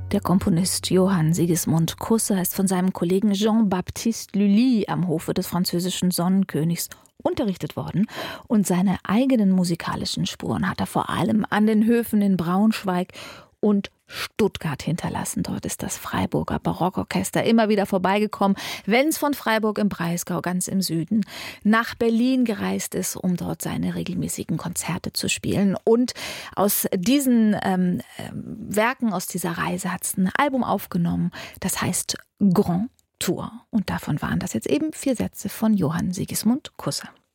Der Komponist Johann Sigismund Kusser ist von seinem Kollegen Jean-Baptiste Lully am Hofe des französischen Sonnenkönigs unterrichtet worden, und seine eigenen musikalischen Spuren hat er vor allem an den Höfen in Braunschweig und Stuttgart hinterlassen. Dort ist das Freiburger Barockorchester immer wieder vorbeigekommen, wenn es von Freiburg im Breisgau, ganz im Süden, nach Berlin gereist ist, um dort seine regelmäßigen Konzerte zu spielen. Und aus diesen Werken, aus dieser Reise hat es ein Album aufgenommen, das heißt Grand Tour. Und davon waren das jetzt eben 4 Sätze von Johann Sigismund Kusser.